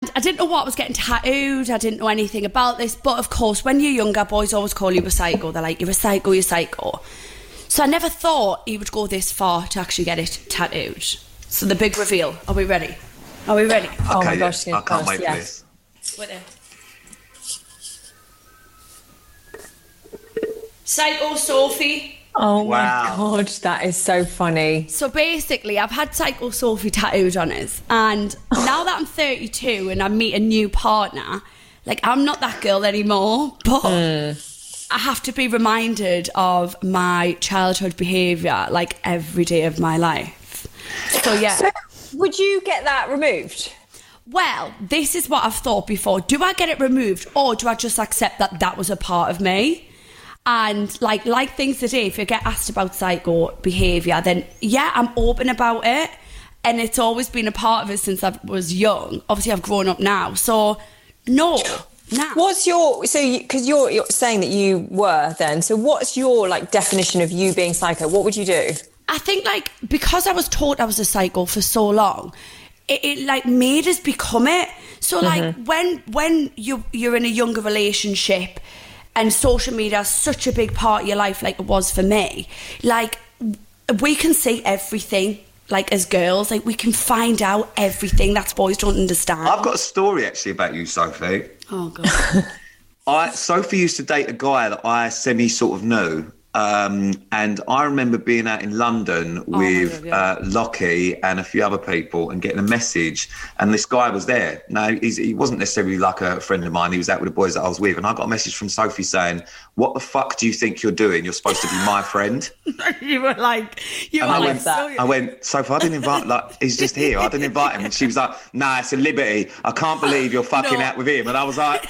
And I didn't know what I was getting tattooed. I didn't know anything about this. But of course, when you're younger, boys always call you a psycho. They're like, you're a psycho, you're psycho. So I never thought he would go this far to actually get it tattooed. So the big reveal. Are we ready? Are we ready? Okay, oh my gosh, I can't wait for this. Wait there. Psycho Sophie. Oh my God, that is so funny. So basically, I've had Psycho Sophie tattooed on us, and now that I'm 32 and I meet a new partner, like, I'm not that girl anymore, but I have to be reminded of my childhood behaviour, like, every day of my life. So, yeah. So, would you get that removed? Well, this is what I've thought before. Do I get it removed, or do I just accept that that was a part of me? And like things today, if you get asked about psycho behaviour, then yeah, I'm open about it. And it's always been a part of it since I was young. Obviously, I've grown up now. So, no. What's your... So, because you're saying that you were then. So, what's your, like, definition of you being psycho? What would you do? I think, like, because I was taught I was a psycho for so long, it like, made us become it. So, like, when you're in a younger relationship... And social media is such a big part of your life, like it was for me. Like, we can see everything, like, as girls. Like, we can find out everything that boys don't understand. I've got a story, actually, about you, Sophie. Oh, God. Sophie used to date a guy that I sort of knew. And I remember being out in London with Lockie and a few other people and getting a message, and this guy was there. Now, he wasn't necessarily like a friend of mine. He was out with the boys that I was with, and I got a message from Sophie saying, "What the fuck do you think you're doing? You're supposed to be my friend." You were like, I went, Sophie, I didn't invite, like, he's just here. I didn't invite him. And she was like, "Nah, it's a liberty. I can't believe you're fucking out with him." And I was like,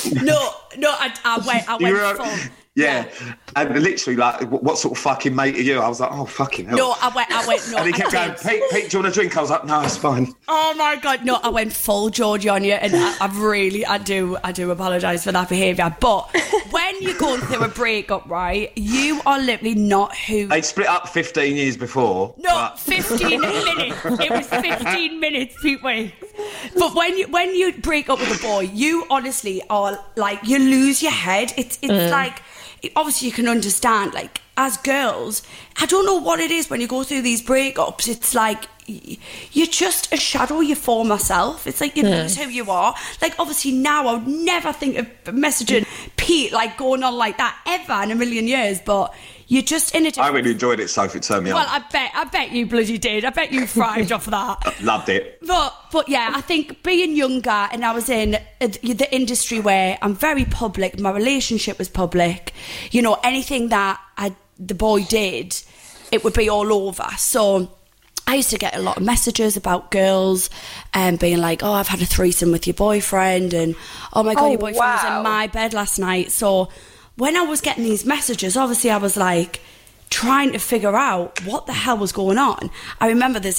I went full. Yeah, and literally, like, what sort of fucking mate are you? I was like, oh, fucking hell. No, I went, no. And he kept going, Pete, do you want a drink? I was like, no, it's fine. Oh my God, no, I went full Georgie on you, and I do apologise for that behaviour. But when you're going through a breakup, right, you are literally not who... They'd split up 15 years before. No, 15 minutes. It was 15 minutes, Pete Wicks. But when you break up with a boy, you honestly are, like, you lose your head. It's like... Obviously, you can understand, like, as girls, I don't know what it is when you go through these breakups. It's like, you're just a shadow of your former self. It's like you lose who you are. Like, obviously, now I would never think of messaging Pete, like, going on like that ever in a million years, but... You're just in a different... I really enjoyed it, Sophie. It turned me on. Well, I bet you bloody did. I bet you thrived off of that. Loved it. But yeah, I think being younger, and I was in the industry where I'm very public, my relationship was public, you know, anything that the boy did, it would be all over. So I used to get a lot of messages about girls being like, oh, I've had a threesome with your boyfriend, and oh my God, your boyfriend was in my bed last night. So... when I was getting these messages, obviously I was like trying to figure out what the hell was going on. I remember there's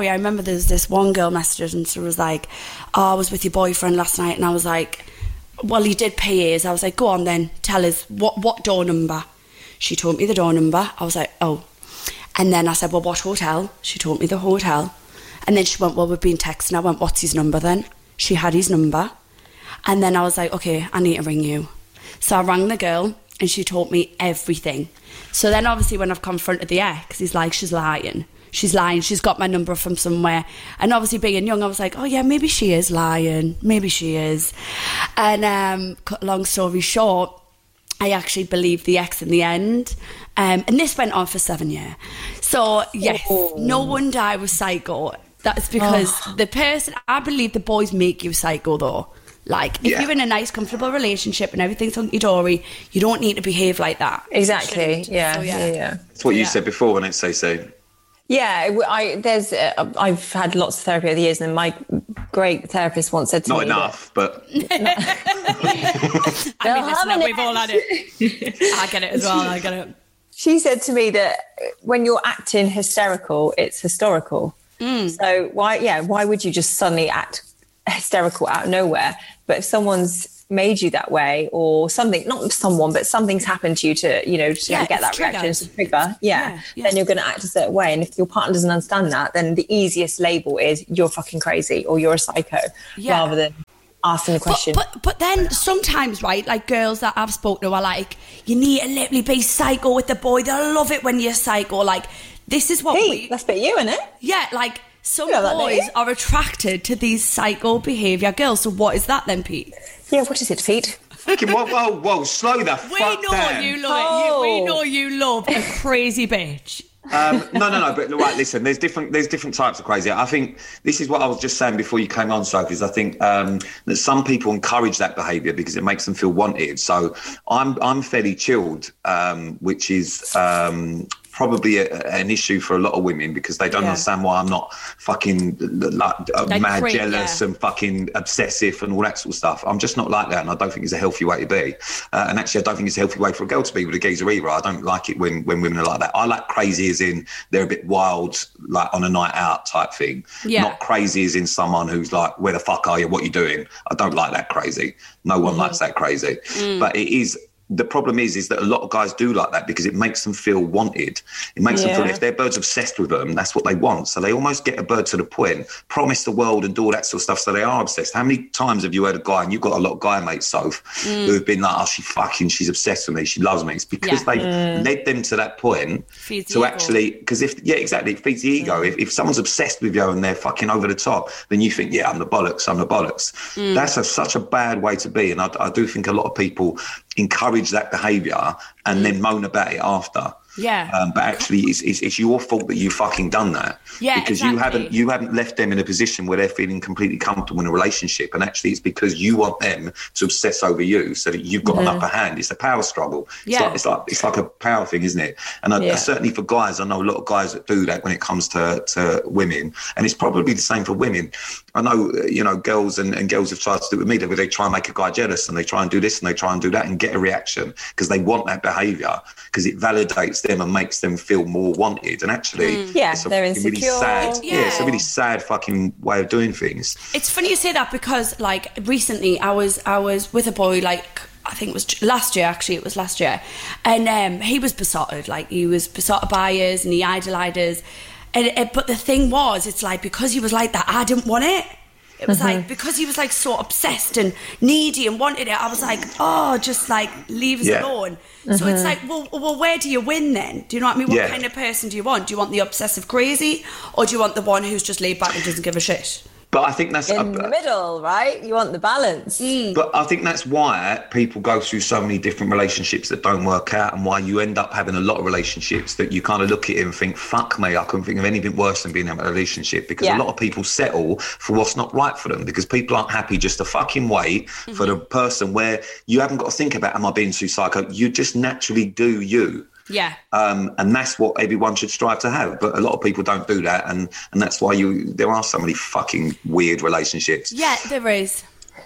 this one girl message, and she was like, oh, I was with your boyfriend last night. And I was like, well, he did pay his. I was like, go on then, tell us what door number. She told me the door number. I was like, oh. And then I said, well, what hotel? She told me the hotel. And then she went, well, we've been texting. I went, what's his number then? She had his number. And then I was like, okay, I need to ring you. So I rang the girl, and she told me everything. So then obviously when I've confronted the ex, he's like, she's lying. She's lying. She's got my number from somewhere. And obviously being young, I was like, oh yeah, maybe she is lying. Maybe she is. And cut a long story short, I actually believed the ex in the end. And this went on for 7 years. So yes, no wonder I was psycho. That's because the person, I believe the boys make you psycho though. Like, if you're in a nice, comfortable relationship and everything's hunky-dory, you don't need to behave like that. Exactly, yeah. So, yeah. That's what you said before when I say so. Yeah, I've had lots of therapy over the years, and my great therapist once said to me... Not enough, but... I mean, listen, we've all had it. I get it as well, I get it. She said to me that when you're acting hysterical, it's historical. So why would you just suddenly act hysterical out of nowhere? But if someone's made you that way, or something, not someone, but something's happened to you to, to get that reaction, to trigger, then you're going to act a certain way. And if your partner doesn't understand that, then the easiest label is you're fucking crazy or you're a psycho, rather than asking the question. But then sometimes, right, like girls that I've spoken to are like, you need to literally be psycho with the boy. They'll love it when you're psycho. Like, this is what that's a bit you, isn't it? Yeah, like some boys are attracted to these psycho behaviour girls. So what is that then, Pete? Yeah, what is it, Pete? Fucking whoa, slow the fuck down. You love it. We know you love a crazy bitch. No, but right, listen, there's different types of crazy. I think this is what I was just saying before you came on, Sophie, is I think that some people encourage that behaviour because it makes them feel wanted. So I'm fairly chilled, which is probably an issue for a lot of women because they don't understand why I'm not fucking like mad jealous and fucking obsessive and all that sort of stuff. I'm just not like that, and I don't think it's a healthy way to be. And actually, I don't think it's a healthy way for a girl to be with a geezer either. I don't like it when women are like that. I like crazy as in they're a bit wild, like on a night out type thing. Yeah. Not crazy as in someone who's like, where the fuck are you? What are you doing? I don't like that crazy. No one likes that crazy. But it is... The problem is that a lot of guys do like that because it makes them feel wanted. It makes them feel if their bird's obsessed with them, that's what they want. So they almost get a bird to the point, promise the world and do all that sort of stuff. So they are obsessed. How many times have you heard a guy, and you've got a lot of guy mates, Soph, who have been like, oh, she's obsessed with me. She loves me. It's because they've led them to that point to actually, because exactly, it feeds the ego. If someone's obsessed with you and they're fucking over the top, then you think, I'm the bollocks. That's such a bad way to be. And I do think a lot of people encourage that behaviour and then moan about it after. Yeah. But actually, it's your fault that you fucking done that. Yeah, because you haven't left them in a position where they're feeling completely comfortable in a relationship, and actually, it's because you want them to obsess over you so that you've got an upper hand. It's a power struggle. It's like a power thing, isn't it? And certainly for guys, I know a lot of guys that do that when it comes to women, and it's probably the same for women. I know, girls and girls have tried to do it with me, where they try and make a guy jealous and they try and do this and they try and do that and get a reaction because they want that behaviour because it validates them and makes them feel more wanted. And actually, they're insecure. Really sad, it's a really sad fucking way of doing things. It's funny you say that because, like, recently I was with a boy, like, I think it was last year, and he was besotted. Like, he was besotted by us and he idolised us. But the thing was, it's like, because he was like that, I didn't want it. It was like, because he was like so obsessed and needy and wanted it, I was like, oh, just like leave us alone. So it's like, well, where do you win then? Do you know what I mean? What kind of person do you want? Do you want the obsessive crazy, or do you want the one who's just laid back and doesn't give a shit? But I think that's... in the middle, right? You want the balance. But I think that's why people go through so many different relationships that don't work out, and why you end up having a lot of relationships that you kind of look at it and think, fuck me, I couldn't think of anything worse than being in a relationship, because a lot of people settle for what's not right for them, because people aren't happy just to fucking wait for the person where you haven't got to think about, am I being too psycho? You just naturally do you. Yeah. And that's what everyone should strive to have. But a lot of people don't do that. And that's why there are so many fucking weird relationships. Yeah, there is.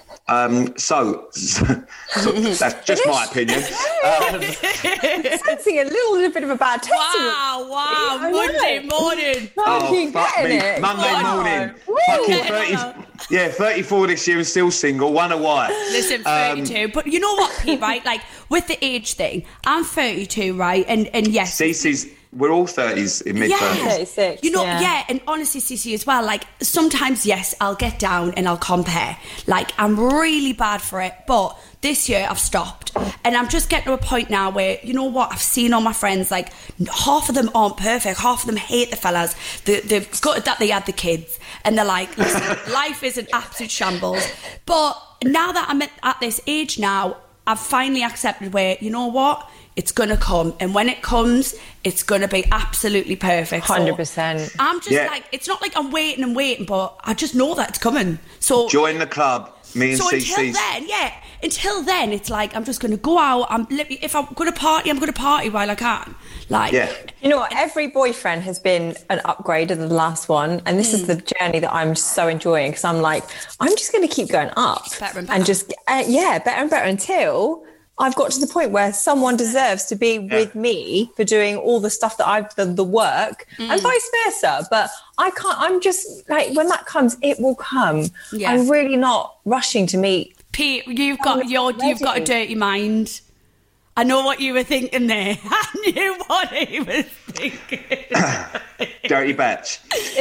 So that's just my opinion. Sensing a little bit of a bad taste. Wow, Monday morning. Fucking getting it. Monday morning. Fucking 34 this year and still single. Wonder why. Listen, 32. But you know what, Pete, right? Like, with the age thing, I'm 32, right? And yes. Cece's... We're all 30s, in mid-30s. 36, you know, and honestly, Cece, as well, like, sometimes, yes, I'll get down and I'll compare. Like, I'm really bad for it, but this year I've stopped. And I'm just getting to a point now where, you know what, I've seen all my friends, like, half of them aren't perfect, half of them hate the fellas. They've got that they had the kids, and they're like, listen, life is an absolute shambles. But now that I'm at this age now, I've finally accepted where, you know what, it's going to come. And when it comes, it's going to be absolutely perfect. 100%. So I'm just like, it's not like I'm waiting, but I just know that it's coming. So join the club. Me and so CC. Until then, it's like, I'm just going to go out. If I'm going to party, I'm going to party while I can. Like, you know what? Every boyfriend has been an upgrade of the last one. And this is the journey that I'm so enjoying. Because I'm like, I'm just going to keep going up. Better and better. And just, better and better until... I've got to the point where someone deserves to be with me for doing all the stuff that I've done, the work, and vice versa. But I can't, I'm just like, when that comes, it will come. Yeah. I'm really not rushing to meet Pete, you've got a dirty mind. I know what you were thinking there. I knew what he was thinking. Dirty batch.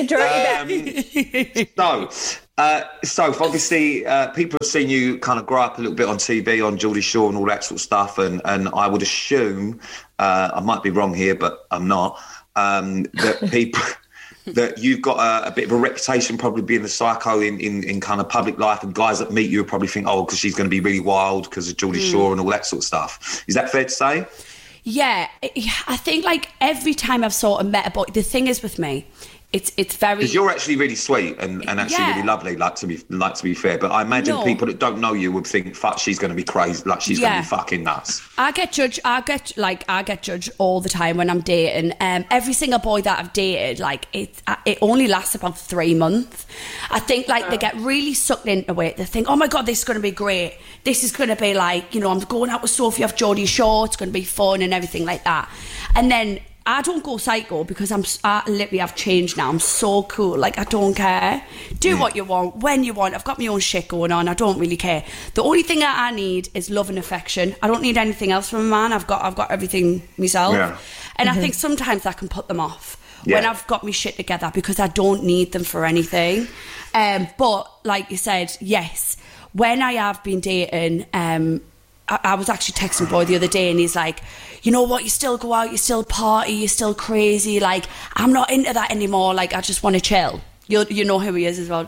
So obviously people have seen you kind of grow up a little bit on TV, on Geordie Shore and all that sort of stuff, and I would assume, I might be wrong here, but I'm not, that people... that you've got a bit of a reputation probably being the psycho in kind of public life, and guys that meet you probably think, oh, because she's going to be really wild because of Geordie Shore and all that sort of stuff. Is that fair to say? Yeah, I think like every time I've sort of met a boy, the thing is with me, it's very... Because you're actually really sweet and actually really lovely, like to be fair. But I imagine people that don't know you would think, fuck, she's going to be crazy, like she's going to be fucking nuts. I get judged all the time when I'm dating. Every single boy that I've dated, like it only lasts about 3 months. I think like they get really sucked into it. They think, oh my God, this is going to be great. This is going to be like, you know, I'm going out with Sophie off Geordie Shore. It's going to be fun and everything like that. And then I don't go psycho because I've changed now. I'm so cool. Like, I don't care. Do what you want, when you want. I've got my own shit going on. I don't really care. The only thing that I need is love and affection. I don't need anything else from a man. I've got everything myself. Yeah. And I think sometimes I can put them off when I've got my shit together because I don't need them for anything. But like you said, yes, when I have been dating, I was actually texting a boy the other day and he's like, you know what, you still go out, you still party, you're still crazy. Like, I'm not into that anymore. Like, I just want to chill. You know who he is as well,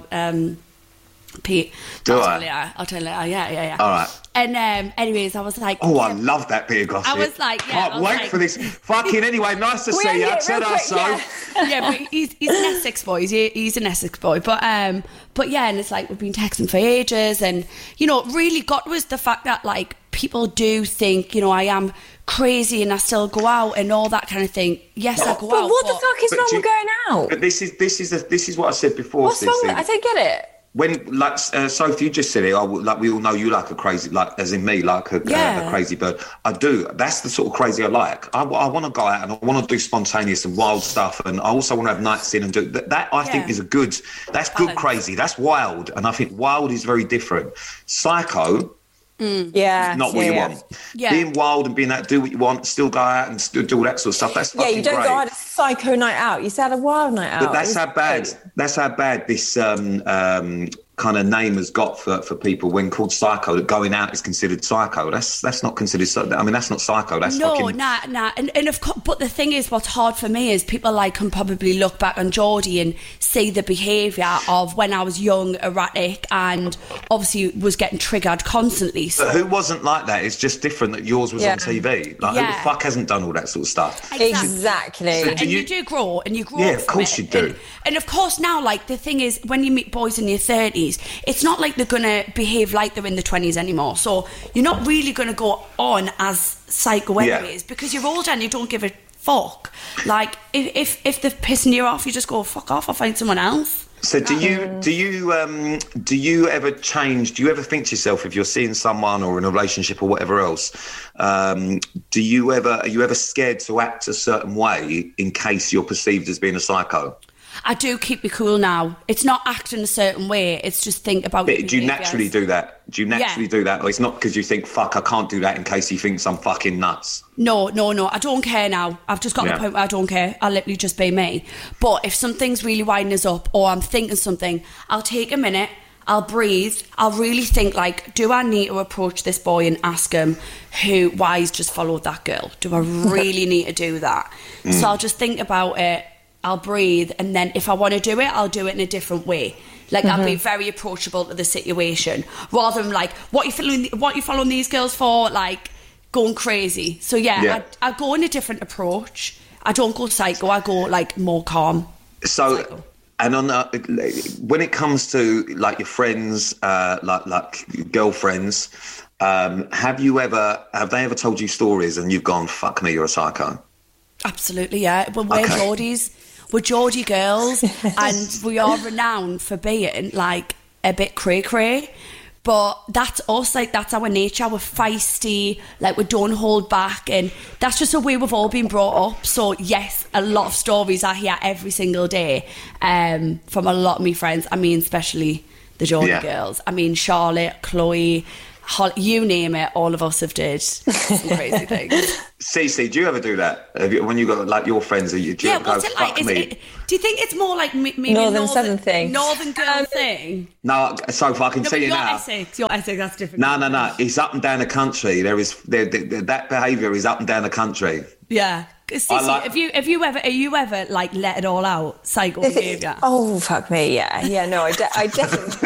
Pete. I'll tell you later. Yeah. All right. And anyways, I was like... Oh, I love that bit of gossip. I was like... Can't wait for this. Fucking anyway, nice to see you. Said us so. Yeah, but he's an Essex boy. He's an Essex boy. But yeah, and it's like we've been texting for ages. And, you know, what really got was the fact that, like, people do think, you know, I am crazy and I still go out and all that kind of thing. Yes, I go out. But what the fuck is wrong with going out? But this is what I said before. What's wrong with it? I don't get it. When, like, Sophie, you just said it, like, we all know you like a crazy, like, as in me, like a crazy bird. I do. That's the sort of crazy I like. I want to go out and I want to do spontaneous and wild stuff, and I also want to have nights in and do that. I think is that's good crazy. That's wild, and I think wild is very different. Psycho. Not what you want. Yeah. Being wild and being that, do what you want, still go out and still do all that sort of stuff. That's fucking great. You don't go on a psycho night out. You said had a wild night out. But that's how bad this kind of name has got for people when called psycho, that going out is considered psycho. That's not considered. I mean, that's not psycho. That's nah. And of course, but the thing is, what's hard for me is people like can probably look back on Geordie and see the behaviour of when I was young, erratic, and obviously was getting triggered constantly. So. But who wasn't like that? It's just different that yours was on TV. Like who the fuck hasn't done all that sort of stuff? Exactly. So and you do grow, and you grow. Yeah, of course you do. And of course now, like the thing is, when you meet boys in your 30s. It's not like they're going to behave like they're in the 20s anymore. So you're not really going to go on as psycho anyways because you're older and you don't give a fuck. Like, if they're pissing you off, you just go, fuck off, I'll find someone else. So do you ever change? Do you ever think to yourself, if you're seeing someone or in a relationship or whatever else, are you ever scared to act a certain way in case you're perceived as being a psycho? I do keep me cool now. It's not acting a certain way. It's just think about. But do you naturally do that? Do that? Or it's not because you think, fuck, I can't do that in case he thinks I'm fucking nuts? No. I don't care now. I've just got to the point where I don't care. I'll literally just be me. But if something's really winding us up or I'm thinking something, I'll take a minute. I'll breathe. I'll really think, like, do I need to approach this boy and ask him why he's just followed that girl? Do I really need to do that? So I'll just think about it. I'll breathe, and then if I want to do it, I'll do it in a different way. Like, I'll be very approachable to the situation, rather than like, what you following these girls for? Like, going crazy. So I go in a different approach. I don't go psycho. I go like more calm. So, psycho. And on when it comes to like your friends, like girlfriends, have they ever told you stories and you've gone, fuck me, you're a psycho? Absolutely, yeah. Well, we're Geordies. We're Geordie girls, and we are renowned for being like a bit cray-cray. But that's us, like that's our nature. We're feisty, like we don't hold back, and that's just the way we've all been brought up. So yes, a lot of stories I hear every single day from a lot of my friends. I mean, especially the Geordie girls. I mean, Charlotte, Chloe, you name it, all of us have did some crazy things. Cece, do you ever do that? When you got like your friends, do you ever what's go, it like? fuck me? Do you think it's more like maybe Northern Southern thing? Northern girl thing? No, so far I can see you now. Your Essex, that's different. No. It's up and down the country. That behaviour is up and down the country. Yeah. Cece, have you ever like let it all out? Psycho behaviour? Oh, fuck me, yeah. No, I definitely.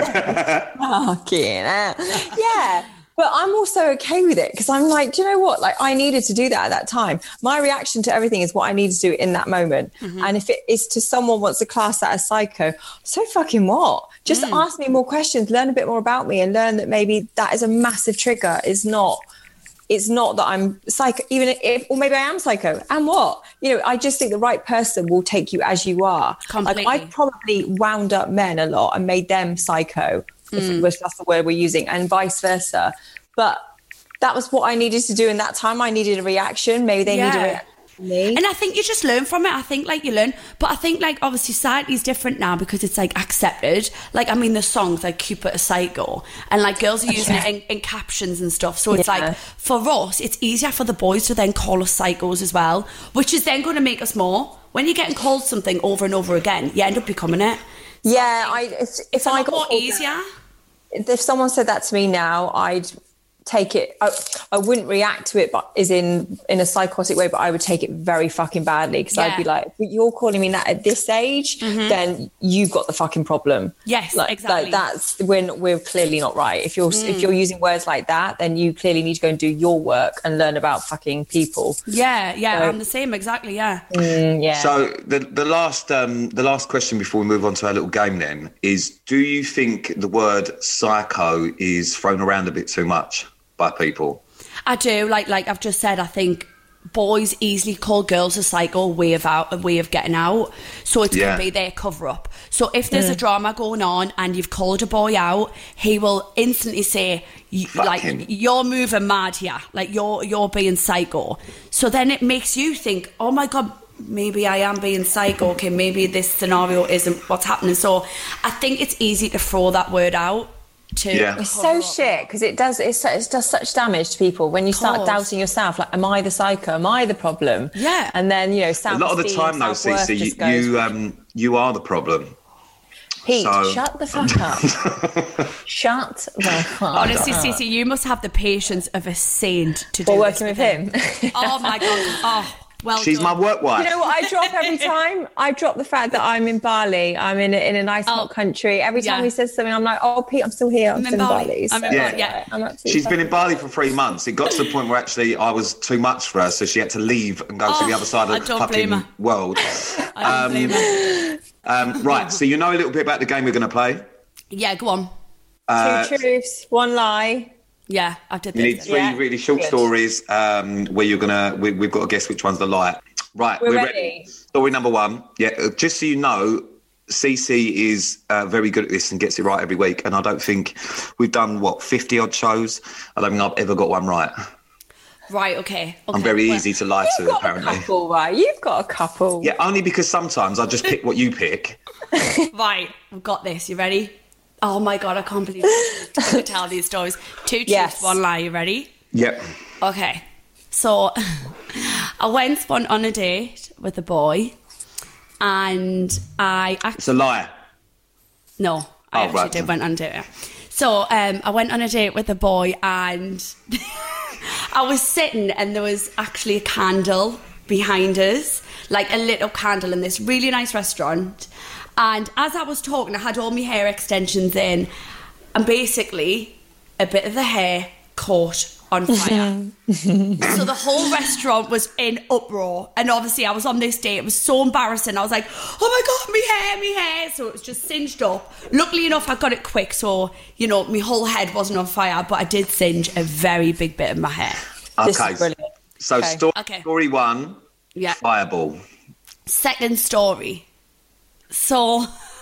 Fucking hell. Yeah. But I'm also okay with it because I'm like, do you know what? Like, I needed to do that at that time. My reaction to everything is what I need to do in that moment. Mm-hmm. And if it is to someone wants to class that as psycho, so fucking what? Just ask me more questions, learn a bit more about me, and learn that maybe that is a massive trigger. It's not that I'm psycho, or maybe I am psycho. And what? You know, I just think the right person will take you as you are. Completely. Like, I've probably wound up men a lot and made them psycho. If that's the word we're using, and vice versa. But that was what I needed to do in that time. I needed a reaction. Maybe they need a reaction from me. And I think you just learn from it. I think like you learn. But I think like obviously society is different now because it's like accepted. Like, I mean, the songs like Cupid a Psycho, and like girls are using it in captions and stuff. So it's like, for us, it's easier for the boys to then call us psychos as well, which is then going to make us more. When you're getting called something over and over again, you end up becoming it. So if I got more easier. If someone said that to me now, I'd take it. I wouldn't react to it, but is in a psychotic way. But I would take it very fucking badly because I'd be like, "You're calling me that at this age, then you've got the fucking problem." Yes, exactly. Like that's when we're clearly not right. If you're using words like that, then you clearly need to go and do your work and learn about fucking people. Yeah, I'm the same exactly. Yeah. So the last question before we move on to our little game then is: do you think the word psycho is thrown around a bit too much by people? I do. Like I've just said, I think boys easily call girls a psycho, a way of getting out. So it's going to be their cover up. So if there's a drama going on and you've called a boy out, he will instantly say, like, you're moving mad here. Like, you're being psycho. So then it makes you think, oh my God, maybe I am being psycho. Okay, maybe this scenario isn't what's happening. So I think it's easy to throw that word out. It's so shit because it does such damage to people when you start doubting yourself. Like, am I the psycho? Am I the problem? Yeah. And then, you know, a lot of the time though, Cece, you are the problem. Pete, shut the fuck up. Shut the fuck up. Honestly, Cece, you must have the patience of a saint to do this working with him. Oh my God. Oh. Well she's done. My work wife. You know what I drop every time? I drop the fact that I'm in Bali. I'm in a nice hot country. Every time he says something, I'm like, oh, Pete, I'm still here. I'm still in Bali. I'm in Bali. Yeah. I'm absolutely She's been in Bali for 3 months. It got to the point where actually I was too much for her, so she had to leave and go to the other side of the fucking world. I don't blame her. Right, so you know a little bit about the game we're going to play? Yeah, go on. 2 truths, 1 lie. Yeah, I did. You need 3 really short stories where you're gonna. We've got to guess which one's the lie. Right, we're ready. Story number 1. Yeah, just so you know, Cece is very good at this and gets it right every week. And I don't think we've done 50 odd shows. I don't think I've ever got one right. Right. Okay. I'm very easy to lie to. Apparently, a couple, right? You've got a couple. Yeah, only because sometimes I just pick what you pick. Right, I've got this. You ready? Oh my God, I can't believe I'm going to tell these stories. 2 truths, 1 lie. You ready? Yep. Okay. So I went on a date with a boy and It's a lie. No, I went on a date. So I went on a date with a boy and I was sitting and there was actually a candle behind us, like a little candle in this really nice restaurant. And as I was talking, I had all my hair extensions in and basically a bit of the hair caught on fire. So the whole restaurant was in uproar. And obviously I was on this date. It was so embarrassing. I was like, oh my God, my hair. So it was just singed up. Luckily enough, I got it quick. So, you know, my whole head wasn't on fire, but I did singe a very big bit of my hair. Okay. So story 1, fireball. Second story. So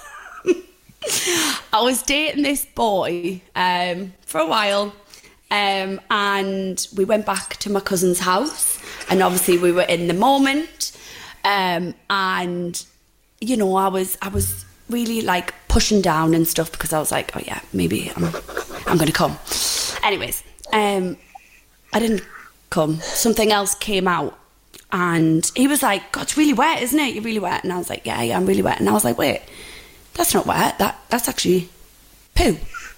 I was dating this boy for a while and we went back to my cousin's house and obviously we were in the moment and, you know, I was really like pushing down and stuff because I was like, oh yeah, maybe I'm going to come. Anyways, I didn't come. Something else came out and he was like, God, it's really wet, isn't it? You're really wet. And I was like, yeah, I'm really wet. And I was like, wait, that's not wet. That's actually poo.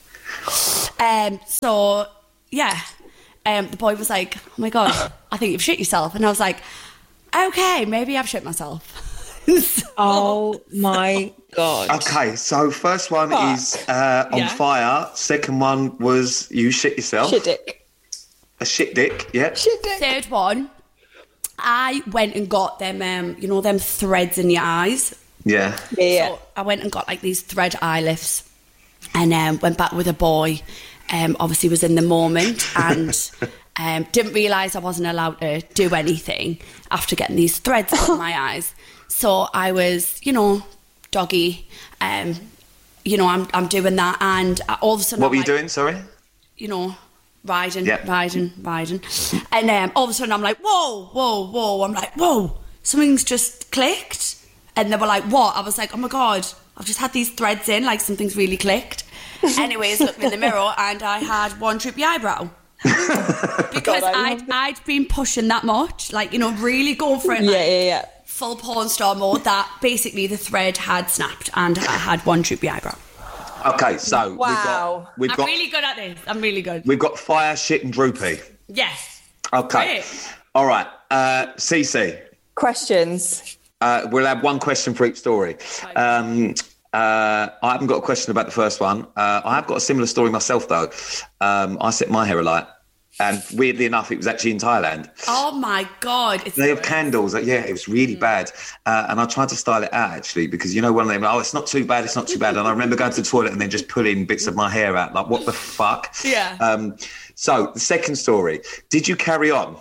So yeah, the boy was like, oh my God, I think you've shit yourself. And I was like, okay, maybe I've shit myself. Oh my God. Okay, so first one is on fire. Second one was you shit yourself. Shit dick. A shit dick, yeah. Shit dick. Third one, I went and got them, them threads in your eyes. Yeah. So I went and got like these thread eye lifts and went back with a boy. Obviously was in the moment and didn't realise I wasn't allowed to do anything after getting these threads in my eyes. So I was, doggy, I'm doing that and all of a sudden... What were you doing, sorry? Riding. And all of a sudden I'm like, whoa. I'm like, whoa, something's just clicked. And they were like, what? I was like, oh my God, I've just had these threads in, like something's really clicked. Anyways, looked in the mirror and I had one droopy eyebrow. Because I'd been pushing that much, like, really going for it. Full porn star mode, that basically the thread had snapped and I had one droopy eyebrow. Okay, so we've got... I'm really good at this. I'm really good. We've got fire, shit and droopy. Yes. Okay. Great. All right. Cece. Questions. We'll have one question for each story. I haven't got a question about the first one. I have got a similar story myself, though. I set my hair alight. And weirdly enough, it was actually in Thailand. Oh, my God. They have candles. Yeah, it was really bad. And I tried to style it out, actually, because, one of them, it's not too bad. And I remember going to the toilet and then just pulling bits of my hair out. Like, what the fuck? Yeah. So the second story, did you carry on?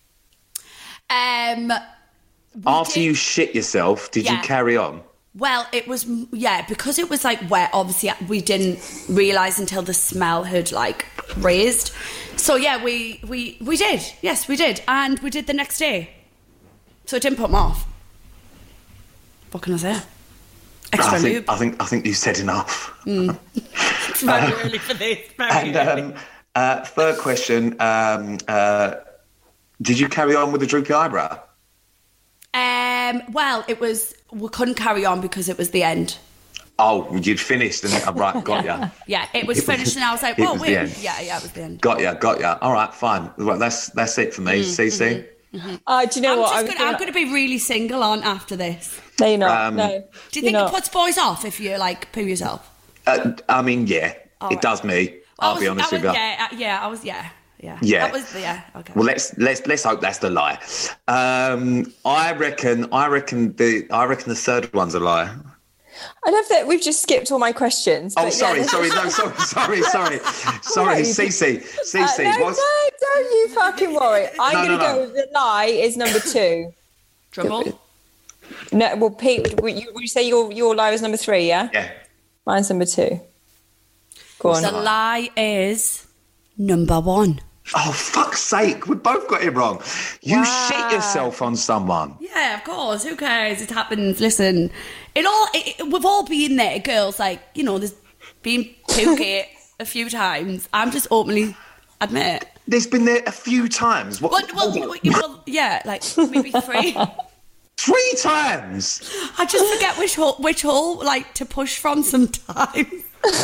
After you shit yourself, did you carry on? Well, it was, because it was like wet, obviously we didn't realise until the smell had like raised. So yeah, we did. Yes, we did. And we did the next day. So it didn't put them off. What can I say? Extra lube. I think you said enough. It's very early for this. Third question, did you carry on with the droopy eyebrow? Well, we couldn't carry on because it was the end. Oh, you'd finished and right, got ya. Yeah, it was finished and I was like, whoa, wait. Yeah, it was the end. Got ya. All right, fine. Well, that's it for me, Cece. Do you know what? I'm going to be really single on after this. No, you're not. No. Do you think it puts boys off if you like poo yourself? I mean, yeah, it does me. I'll be honest with you. Yeah. That was okay. Well, let's hope that's the lie. I reckon the third one's a lie. I love that we've just skipped all my questions. Oh, sorry, Cece. No, don't you fucking worry. I'm going to go with the lie is number 2. Drumroll? No, well, Pete, would you say your lie was number 3, yeah? Yeah. Mine's number 2. Go on. The lie is number 1. Oh, fuck's sake. We both got it wrong. You shit yourself on someone. Yeah, of course. Who cares? It happens. Listen, we've all been there, girls. Like, there's been pooky a few times. I'm just openly admit it. There's been there a few times. Well, yeah, like maybe 3. 3 times? I just forget which hole like to push from sometimes.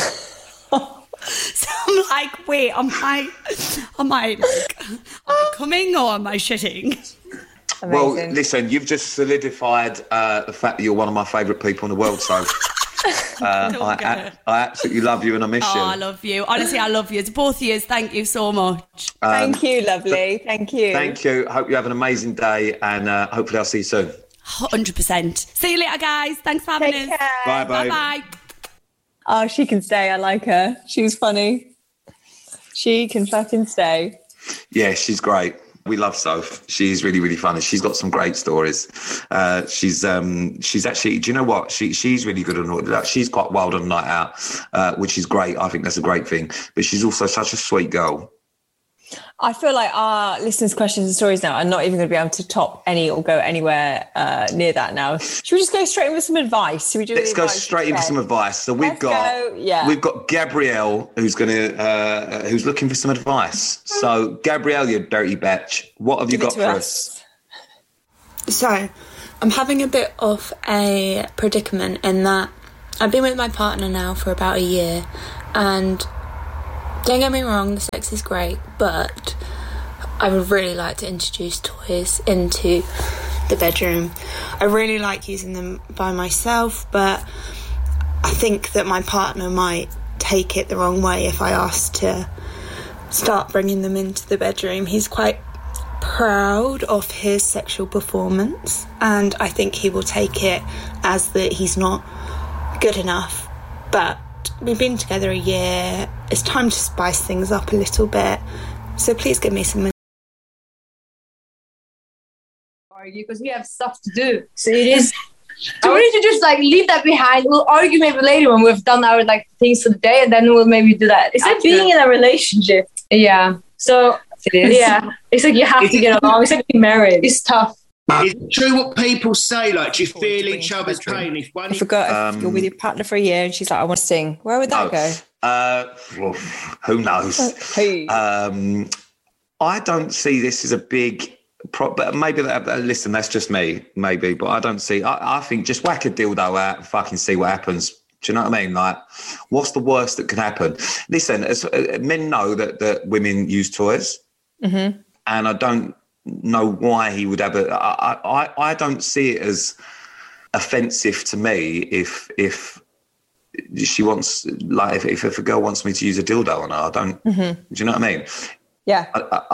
So I'm like, wait, am I coming or am I shitting? Amazing. Well, listen, you've just solidified the fact that you're one of my favourite people in the world. So I absolutely love you and I miss you. Oh, I love you. Honestly, I love you. It's both of you. Thank you so much. Thank you, lovely. Thank you. Thank you. Hope you have an amazing day and hopefully I'll see you soon. 100%. See you later, guys. Thanks for having us. Bye, bye. Bye-bye. Oh, she can stay. I like her. She's funny. She can fucking stay. Yeah, she's great. We love Soph. She's really, really funny. She's got some great stories. She's actually, do you know what? She's really good on like, she's quite wild on a night out, which is great. I think that's a great thing. But she's also such a sweet girl. I feel like our listeners' questions and stories now are not even going to be able to top any or go anywhere near that now. Should we just go straight in with some advice? Let's go straight into some advice. So we've got Gabrielle who's looking for some advice. So Gabrielle, you dirty bitch, what have you got for us? So I'm having a bit of a predicament in that I've been with my partner now for about a year, and don't get me wrong, the sex is great, but I would really like to introduce toys into the bedroom. I really like using them by myself, but I think that my partner might take it the wrong way if I ask to start bringing them into the bedroom. He's quite proud of his sexual performance, and I think he will take it as that he's not good enough. But we've been together a year. It's time to spice things up a little bit. So please give me some. Argue because we have stuff to do. So it is. So we need to just like leave that behind. We'll argue maybe later when we've done our like things for the day, and then we'll maybe do that. It's like being in a relationship. Yeah. So it is. Yeah. It's like you have to get along. It's like being married. It's tough. Is it true what people say? Like, do you feel each other's pain? I forgot if you're with your partner for a year and she's like, I want to sing. Where would that go? Who knows? I don't see this as a big but maybe listen, that's just me, maybe, but I don't see. I think just whack a dildo out and fucking see what happens. Do you know what I mean? Like, what's the worst that can happen? Listen, men know that women use toys, and I don't know why he would have I don't see it as offensive to me if she wants, like, if a girl wants me to use a dildo on her. I don't. Do you know what I mean? Yeah.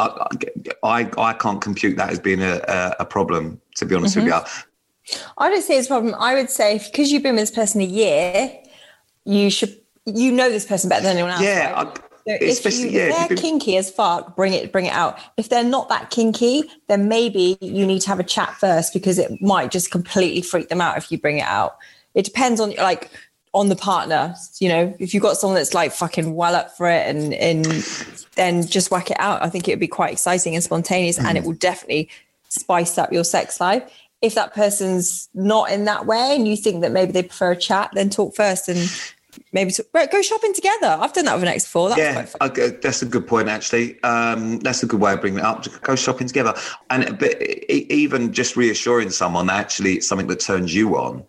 I can't compute that as being a problem, to be honest with you. I don't see it as a problem. I would say, because you've been with this person a year, you know this person better than anyone else. Yeah. Right? So if they're kinky as fuck, bring it out. If they're not that kinky, then maybe you need to have a chat first, because it might just completely freak them out if you bring it out. It depends on the partner. You know, if you've got someone that's like fucking well up for it and then just whack it out. I think it would be quite exciting and spontaneous, and it will definitely spice up your sex life. If that person's not in that way and you think that maybe they prefer a chat, then talk first and maybe go shopping together. I've done that with an ex-4. That's a good point, actually. That's a good way of bringing it up. Go shopping together. But even just reassuring someone that actually it's something that turns you on.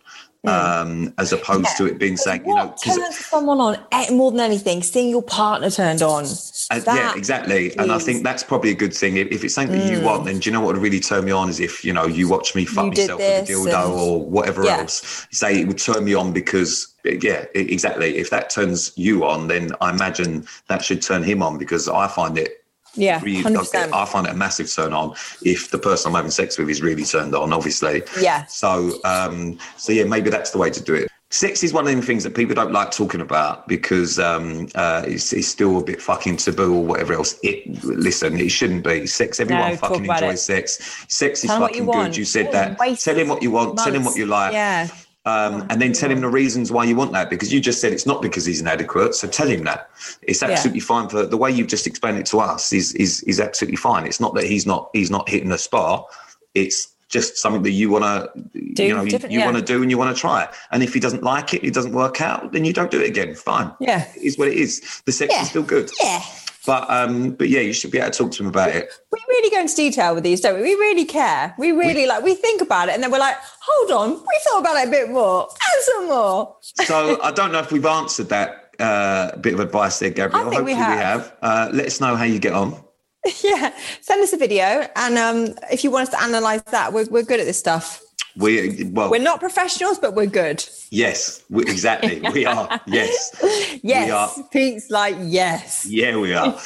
As opposed to it being saying, turns someone on more than anything, seeing your partner turned on. Yeah, exactly. And I think that's probably a good thing. If it's something that you want, then do you know what would really turn me on is if, you watch me fuck myself with a dildo or whatever else. Say it would turn me on because, exactly. If that turns you on, then I imagine that should turn him on, because I find it. Yeah, 100%. I find it a massive turn on if the person I'm having sex with is really turned on, obviously. Yeah. So yeah, maybe that's the way to do it. Sex is one of them things that people don't like talking about because it's still a bit fucking taboo or whatever else. Listen, it shouldn't be. Sex, everyone fucking enjoys sex. Sex is fucking good. You said that. Tell him what you want. Tell him what you like. Yeah. And then tell him the reasons why you want that, because you just said it's not because he's inadequate. So tell him that it's absolutely fine. For the way you've just explained it to us is absolutely fine. It's not that he's not hitting a spot. It's just something that you want to you want to do and you want to try it. And if he doesn't like it doesn't work out, then you don't do it again. Fine. Yeah, it is what it is. The sex is still good. Yeah. But yeah, you should be able to talk to him about it. We really go into detail with these, don't we? We really care. We really we think about it, and then we're like, hold on, we thought about it a bit more. Add some more. So I don't know if we've answered that bit of advice there, Gabrielle. Hopefully we have. Let us know how you get on. Yeah, send us a video, and if you want us to analyse that, we're good at this stuff. We're not professionals, but we're good. Yes, exactly. We are. Yes. Yes. We are. Pete's like, yes. Yeah, we are.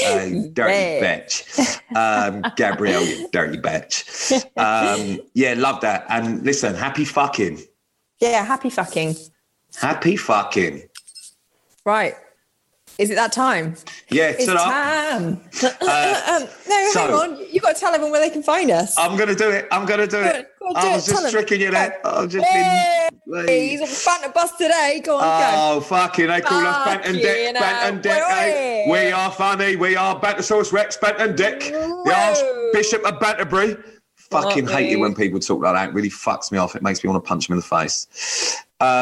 Dirty bitch. Gabrielle, you dirty bitch. Yeah, love that. And listen, happy fucking. Yeah, happy fucking. Happy fucking. Right. Is it that time? Yeah, it's time. Hang on. You've got to tell everyone where they can find us. I'm going to do it. I was just tricking you there. I've just been... He's on Banter Bus today. Go on, go. Oh, fucking, they call us Bant and Dick. Bant and Dick. Hey, we are funny. We are Bantersaurus Rex, Bant and Dick. The Archbishop of Banterbury. Fucking hate it when people talk like that. It really fucks me off. It makes me want to punch them in the face.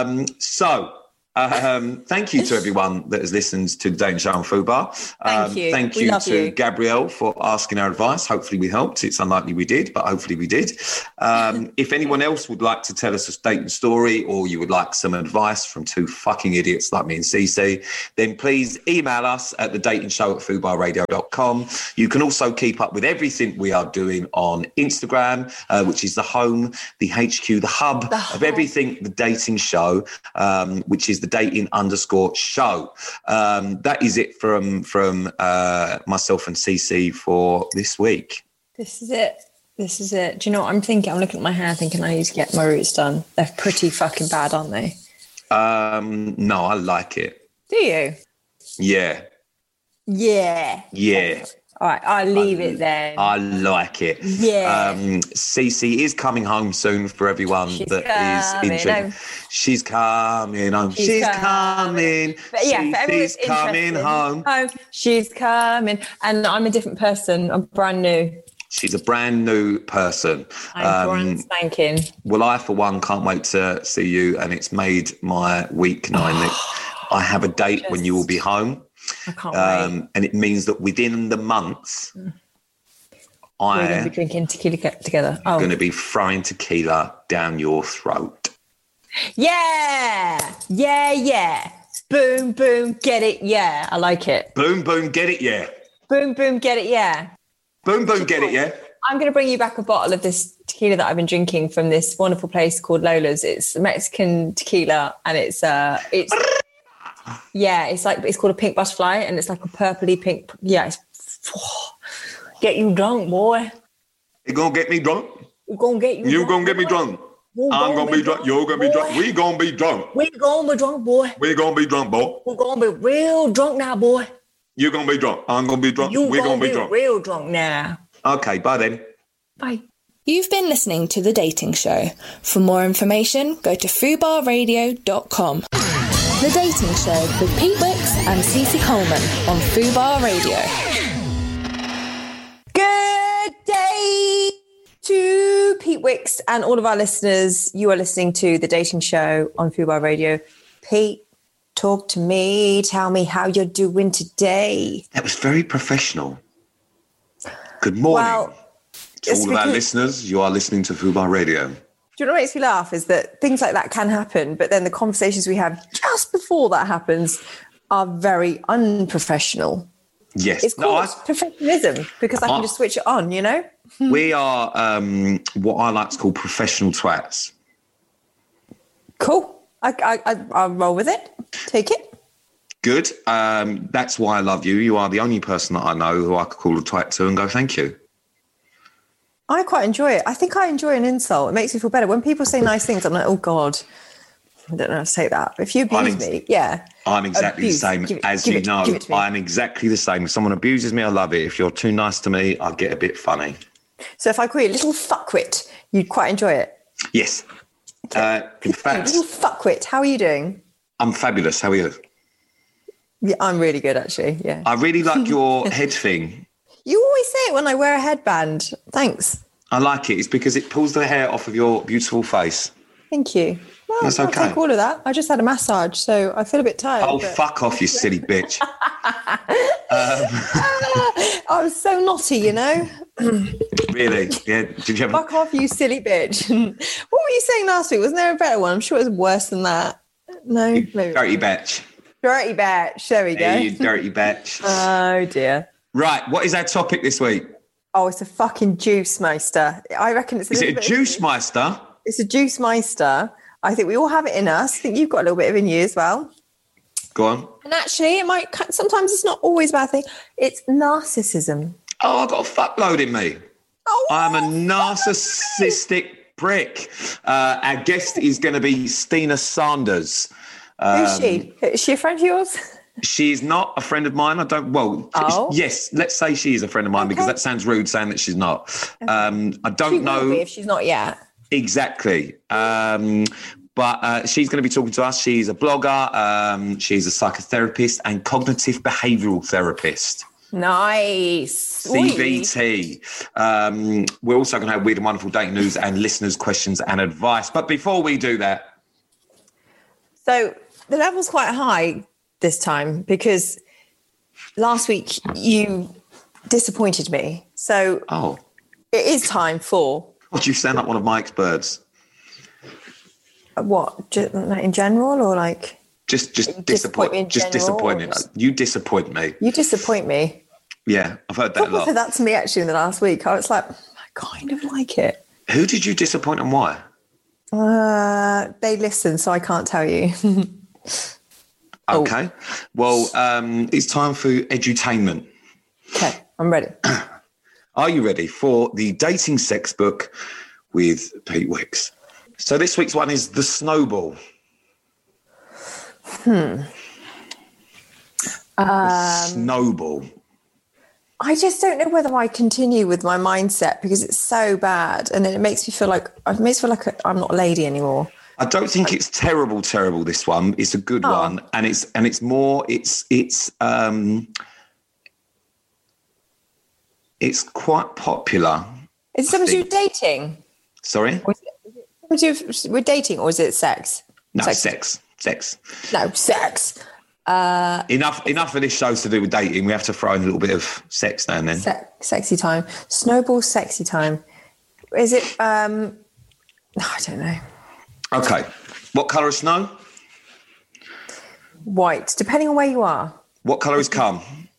Thank you to everyone that has listened to the Dating Show on Fubar. Thank you. Thank you to Gabrielle for asking our advice. Hopefully we helped. It's unlikely we did, but hopefully we did. If anyone else would like to tell us a dating story, or you would like some advice from two fucking idiots like me and Cece, then please email us at thedatingshow@fubarradio.com. You can also keep up with everything we are doing on Instagram, which is the home, the HQ, the hub of everything, the Dating Show, which is the dating_show. That is it from myself and Cece for this week. This is it. Do you know what I'm thinking? I'm looking at my hair thinking I need to get my roots done. They're pretty fucking bad, aren't they? No, I like it. Do you? Yeah. All right, I'll leave it then. I like it. Yeah. Cece is coming home soon for everyone is interested. She's coming home. She's coming. She's coming home. She's coming. And I'm a different person. I'm brand new. She's a brand new person. I'm brand spanking. Well, I, for one, can't wait to see you. And it's made my week knowing that I have a date when you will be home. I can't wait. And it means that within the month, we're going to be drinking tequila together. I'm going to be throwing tequila down your throat. Yeah. Boom, boom, get it, yeah. I like it. Boom, boom, get it, yeah. Boom, boom, get it, yeah. Boom, boom, get it, yeah. I'm going to bring you back a bottle of this tequila that I've been drinking from this wonderful place called Lola's. It's Mexican tequila, and it's called a pink butterfly, and it's like a purpley pink. Yeah, get you drunk, boy. You gonna get me drunk? You gonna get you. You drunk, gonna get me drunk? I'm gonna be drunk. You're gonna be drunk. We gonna be drunk. We gonna be drunk, boy. We gonna be drunk, boy. We're gonna be real drunk now, boy. You're gonna be drunk. I'm gonna be drunk. We're gonna be drunk. Real drunk now. Okay, bye then. Bye. You've been listening to The Dating Show. For more information, go to fubarradio.com. The Dating Show with Pete Wicks and Cece Coleman on Fubar Radio. Good day to Pete Wicks and all of our listeners. You are listening to The Dating Show on Fubar Radio. Pete, talk to me. Tell me how you're doing today. That was very professional. Good morning to all of our listeners. You are listening to Fubar Radio. Do you know what makes me laugh is that things like that can happen, but then the conversations we have just before that happens are very unprofessional. Yes. It's called professionalism because I can just switch it on, you know? We are what I like to call professional twats. Cool. I'll roll with it. Take it. Good. That's why I love you. You are the only person that I know who I could call a twat to and go, thank you. I quite enjoy it. I think I enjoy an insult. It makes me feel better. When people say nice things, I'm like, oh, God, I don't know how to say that. But if you abuse me, yeah. I'm exactly the same as you know. I'm exactly the same. If someone abuses me, I love it. If you're too nice to me, I get a bit funny. So if I call you a little fuckwit, you'd quite enjoy it? Yes. Okay. In fact, little fuckwit, how are you doing? I'm fabulous. How are you? Yeah, I'm really good, actually. Yeah. I really like your head thing. You always say it when I wear a headband. Thanks. I like it. It's because it pulls the hair off of your beautiful face. Thank you. Well, that's okay. I'll take all of that. I just had a massage, so I feel a bit tired. Oh, fuck off, you silly bitch. I was so naughty, you know. Really? Yeah. Did you ever... Fuck off, you silly bitch. What were you saying last week? Wasn't there a better one? I'm sure it was worse than that. No, maybe. Dirty bitch. Dirty bitch. There we go. Hey, you dirty bitch. Oh, dear. Right. What is our topic this week? Oh, it's a fucking juice meister. I reckon it's Is it a juice meister? It's a juice meister. I think we all have it in us. I think you've got a little bit of it in you as well. Go on. And actually, it might. Sometimes it's not always a bad thing. It's narcissism. Oh, I've got a fuckload in me. Oh, I'm a narcissistic prick. Our guest is going to be Stina Sanders. Who's she? Is she a friend of yours? She's not a friend of mine. Yes, let's say she is a friend of mine because that sounds rude saying that she's not. Okay. I don't know if she's not yet. Exactly. But she's going to be talking to us. She's a blogger. She's a psychotherapist and cognitive behavioural therapist. Nice. CBT. We're also going to have weird and wonderful dating news and listeners' questions and advice. But before we do that. So the level's quite high this time because last week you disappointed me. So it is time for... What, you sound like one of Mike's birds. What? Just in general or like... Just disappointing. Just disappointing. You disappoint me. You disappoint me. Yeah, I've heard that a lot. People said that to me actually in the last week. I was like, I kind of like it. Who did you disappoint and why? They listen, so I can't tell you. Okay. Well, it's time for edutainment. Okay, I'm ready. Are you ready for the dating sex book with Pete Wicks? So this week's one is The Snowball. Snowball. I just don't know whether I continue with my mindset because it's so bad, and then it makes me feel like I'm not a lady anymore. I don't think it's terrible. This one, it's a good one, and it's quite popular. Is it something to do with dating? Sorry, with dating, or is it sex? No, sex. No, sex. Enough of this show's to do with dating. We have to throw in a little bit of sex now and then. Sexy time. Snowball sexy time. Is it I don't know. Okay. What colour is snow? White, depending on where you are. What colour is cum?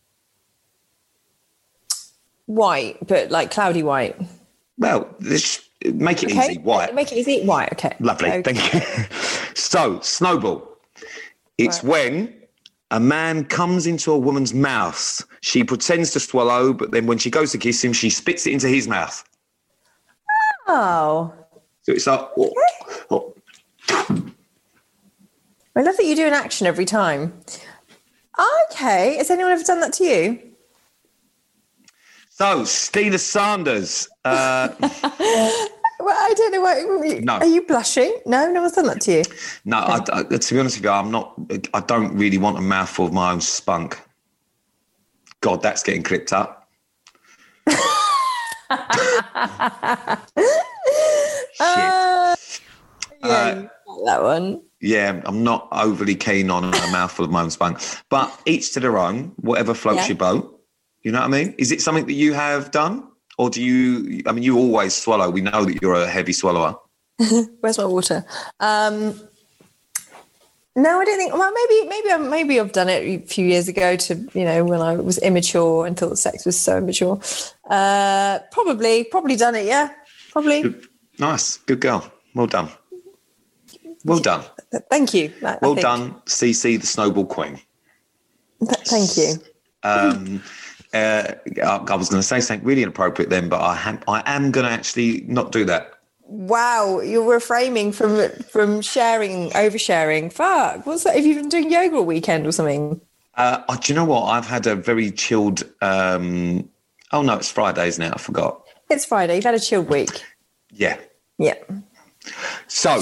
White, but like cloudy white. Well, make it easy. White. Make it easy. White, okay. Lovely, okay. Thank you. So, snowball. It's when a man comes into a woman's mouth. She pretends to swallow, but then when she goes to kiss him, she spits it into his mouth. Oh. So it's like... I love that you do an action every time. Okay. Has anyone ever done that to you? So, Stina Sanders. Well, I don't know what... No. Are you blushing? No one's done that to you? No, I, to be honest with you, I don't really want a mouthful of my own spunk. God, that's getting clipped up. Shit. Yeah, that one. Yeah, I'm not overly keen on a mouthful of my own spunk. But each to their own, whatever floats your boat. You know what I mean? Is it something that you have done? Or do you, you always swallow. We know that you're a heavy swallower. Where's my water? No, I don't think, well, maybe I've done it a few years ago to, when I was immature and thought sex was so immature. Probably done it, yeah. Probably. Good. Nice. Good girl. Well done. Well done. Thank you. Well done, CC, the Snowball Queen. Thank you. I was going to say something really inappropriate then, but I am going to actually not do that. Wow, you're refraining from oversharing. Fuck, what's that? Have you been doing yoga all weekend or something? Do you know what? I've had a very chilled... oh, no, it's Friday, isn't it? I forgot. It's Friday. You've had a chilled week. Yeah. Yeah. So,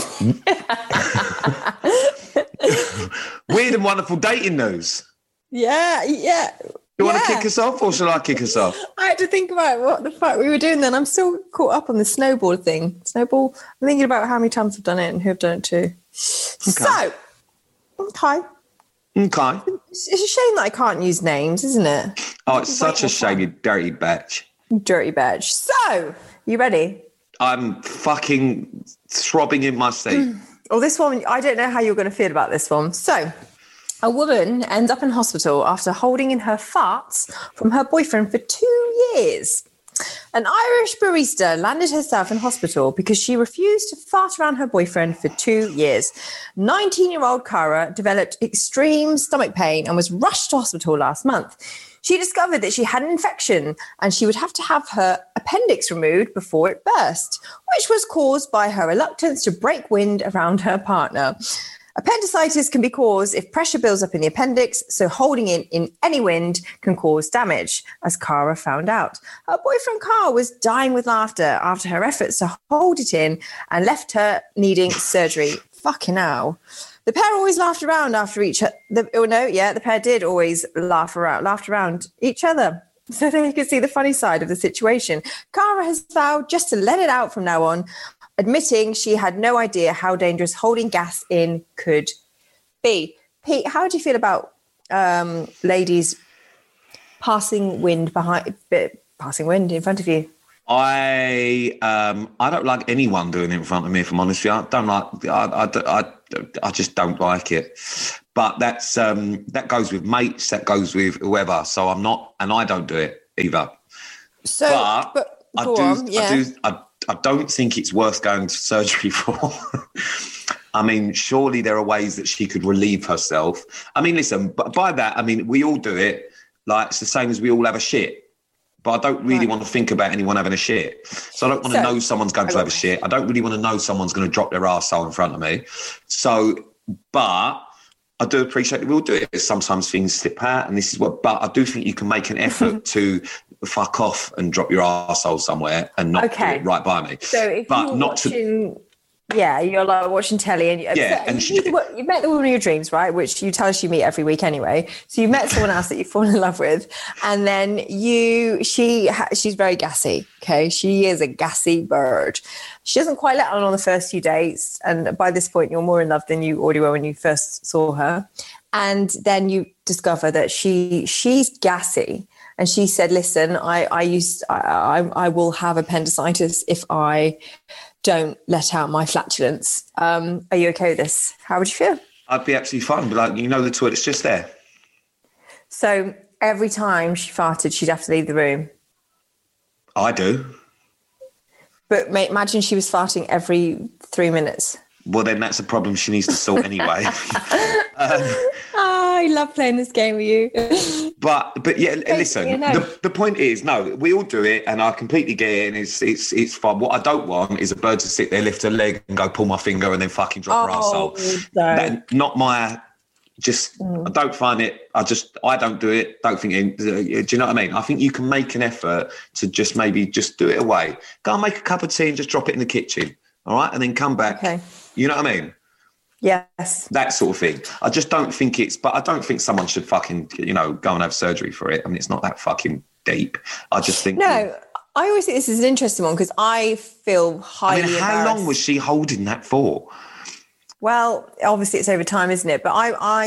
weird and wonderful dating news. Yeah. You want to kick us off or shall I kick us off? I had to think about what the fuck we were doing then. I'm still caught up on the snowball thing. Snowball, I'm thinking about how many times I've done it and who I've done it to. Okay. So, okay. It's a shame that I can't use names, isn't it? Oh, it's such a shame, you dirty bitch. Dirty bitch. So, you ready? I'm fucking throbbing in my seat. Well, this one, I don't know how you're going to feel about this one. So, a woman ends up in hospital after holding in her farts from her boyfriend for 2 years. An Irish barista landed herself in hospital because she refused to fart around her boyfriend for 2 years. 19-year-old Cara developed extreme stomach pain and was rushed to hospital last month. She discovered that she had an infection and she would have to have her appendix removed before it burst, which was caused by her reluctance to break wind around her partner. Appendicitis can be caused if pressure builds up in the appendix, so holding in any wind can cause damage, as Cara found out. Her boyfriend Carl was dying with laughter after her efforts to hold it in and left her needing surgery. Fucking hell. The pair always laughed around after each other. The pair did always laughed around each other, so they could see the funny side of the situation. Cara has vowed just to let it out from now on, admitting she had no idea how dangerous holding gas in could be. Pete, how do you feel about ladies passing wind in front of you? I don't like anyone doing it in front of me, if I'm honest with you. I just don't like it. But that goes with mates, that goes with whoever. So I'm not, and I don't do it either. So, but I don't think it's worth going to surgery for. I mean, surely there are ways that she could relieve herself. I mean, listen, but by that, I mean, we all do it. Like, it's the same as we all have a shit. But I don't really want to think about anyone having a shit. So I don't want to know someone's going to have a shit. I don't really want to know someone's going to drop their arsehole in front of me. So, but I do appreciate that we'll do it. Sometimes things slip out, and but I do think you can make an effort to fuck off and drop your arsehole somewhere and not do it right by me. So if you're watching... Yeah, you're like watching telly and you met the woman of your dreams, right? Which you tell us you meet every week anyway. So you met someone else that you fall in love with, and then she's very gassy. Okay, she is a gassy bird. She doesn't quite let on the first few dates, and by this point you're more in love than you already were when you first saw her. And then you discover that she's gassy. And she said, "Listen, I will have appendicitis if I don't let out my flatulence. Are you okay with this? How would you feel?" I'd be absolutely fine. But the toilet's just there. So every time she farted, she'd have to leave the room. I do. But mate, imagine she was farting every 3 minutes. Well, then that's a problem she needs to sort anyway. I love playing this game with you. But yeah, listen, the point is, no, we all do it, and I completely get it, and it's fun. What I don't want is a bird to sit there, lift her leg and go pull my finger and then fucking drop her arsehole. Not my... I don't find it. I don't do it. Don't think. Do you know what I mean? I think you can make an effort to just maybe just do it away. Go and make a cup of tea and just drop it in the kitchen. All right, and then come back. Okay. You know what I mean? Yes. That sort of thing. I just don't think but I don't think someone should fucking, go and have surgery for it. I mean, it's not that fucking deep. I just think. No, I always think this is an interesting one because I feel highly embarrassed. How long was she holding that for? Well, obviously it's over time, isn't it? But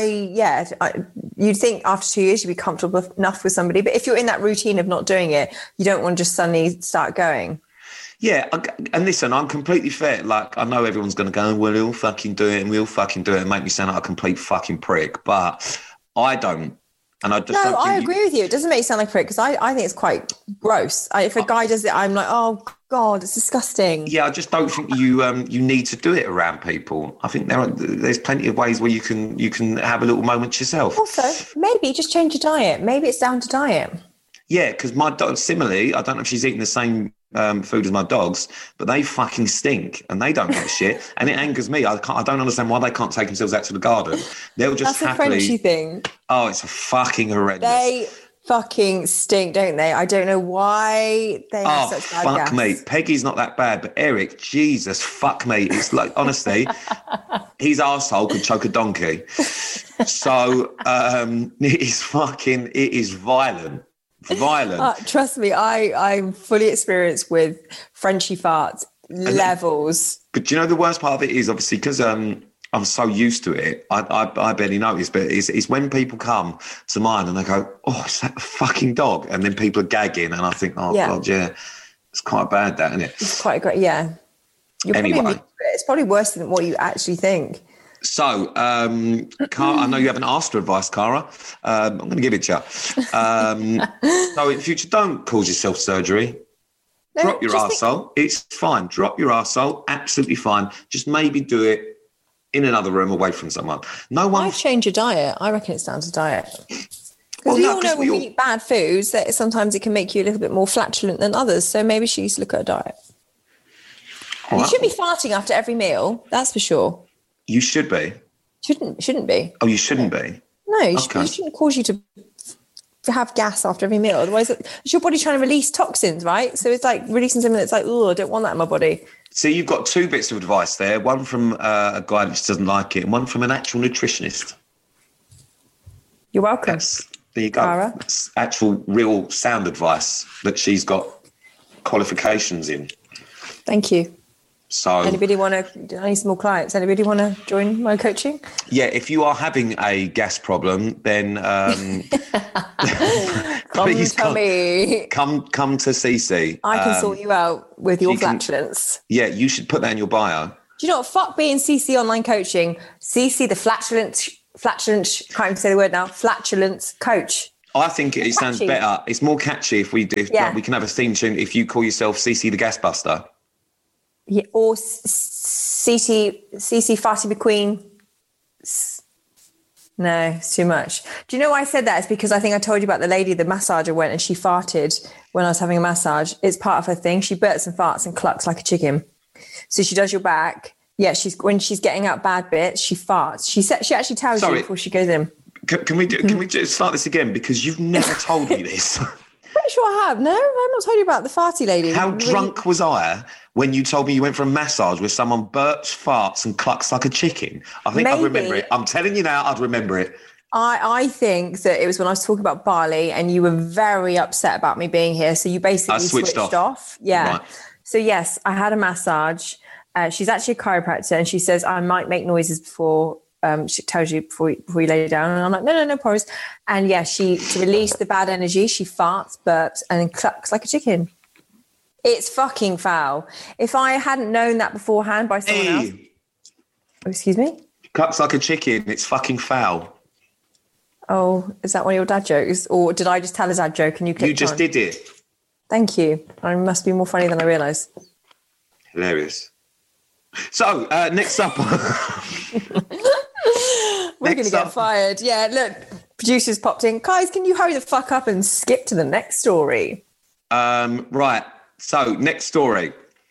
you'd think after 2 years you'd be comfortable enough with somebody. But if you're in that routine of not doing it, you don't want to just suddenly start going. Yeah, and listen, I'm completely fair. Like, I know everyone's going to go, well, we'll fucking do it, and make me sound like a complete fucking prick, but I don't. And I just I agree with you. It doesn't make you sound like a prick because I think it's quite gross. If a guy does it, I'm like, oh God, it's disgusting. Yeah, I just don't think you need to do it around people. I think there's plenty of ways where you can have a little moment yourself. Also, maybe just change your diet. Maybe it's down to diet. Yeah, because my dog, similarly, I don't know if she's eating the same food as my dogs, but they fucking stink and they don't give a shit, and it angers me. I don't understand why they can't take themselves out to the garden. They'll just That's happily. That's a Frenchy thing. Oh, it's a fucking horrendous. They fucking stink, don't they? I don't know why they have such bad gas. Fuck me. Peggy's not that bad, but Eric, Jesus, fuck me. It's like, honestly, his arsehole could choke a donkey. So it is violent. Trust me, I'm fully experienced with Frenchy farts levels. But do you know the worst part of it is obviously because I'm so used to it, I barely notice. But it's when people come to mine and they go, "Oh, is that a fucking dog?" And then people are gagging, and I think, "Oh God, yeah, it's quite bad, that, isn't it?" It's quite great, yeah. Anyway, it's probably worse than what you actually think. So, Cara, I know you haven't asked for advice, Cara. I'm going to give it to you. So in future, don't cause yourself surgery. No, drop your arsehole. It's fine. Drop your arsehole. Absolutely fine. Just maybe do it in another room away from someone. Why change your diet? I reckon it's down to diet. Because we all know when we eat bad foods that sometimes it can make you a little bit more flatulent than others. So maybe she needs to look at her diet. You should be farting after every meal. That's for sure. You should be. Shouldn't be. Oh, you shouldn't be? No, it shouldn't cause you to have gas after every meal. Otherwise, it's your body trying to release toxins, right? So it's like releasing something that's like, oh, I don't want that in my body. So you've got two bits of advice there. One from a guy that just doesn't like it, and one from an actual nutritionist. You're welcome. There you go. Cara. It's actual, real sound advice that she's got qualifications in. Thank you. So, anybody want to? I need some more clients. Anybody want to join my coaching? Yeah, if you are having a gas problem, then please come to CC. I can sort you out with your flatulence. Yeah, you should put that in your bio. Do you know what? Fuck being CC online coaching. CC the flatulence. Can't even say the word now. Flatulence coach. I think it sounds better. It's more catchy if we do. Yeah. Like, we can have a theme tune if you call yourself CC the Gas Buster. Yeah, or CC Farty McQueen. No, it's too much. Do you know why I said that? It's because I think I told you about the lady, the massager went and she farted when I was having a massage. It's part of her thing. She burps and farts and clucks like a chicken. So she does your back. Yeah, when she's getting out bad bits, she farts. She actually tells you before she goes in. Can we just start this again? Because you've never told me this. Pretty sure I have. No, I've not told you about the farty lady. How drunk was I when you told me you went for a massage where someone burps, farts and clucks like a chicken? I think I'd remember it. I'm telling you now, I'd remember it. I think that it was when I was talking about Bali and you were very upset about me being here. So you basically switched off. Yeah. Right. So yes, I had a massage. She's actually a chiropractor and she says, I might make noises before she tells you before you lay down. And I'm like, no problems. And yeah, to release the bad energy, she farts, burps, and then clucks like a chicken. It's fucking foul. If I hadn't known that beforehand by someone else. Oh, excuse me? Clucks like a chicken. It's fucking foul. Oh, is that one of your dad jokes? Or did I just tell a dad joke and you clicked on? You just did it. Thank you. I must be more funny than I realise. Hilarious. So, next up... We're going to get fired. Yeah, look, producers popped in. Guys, can you hurry the fuck up and skip to the next story? Right. So, next story.